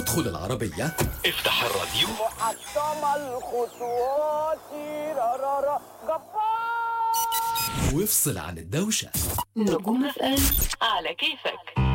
ادخل العربية، افتح الراديو، محطم الخطوات جبار، وافصل عن الدوشة. نجوم FM على كيفك.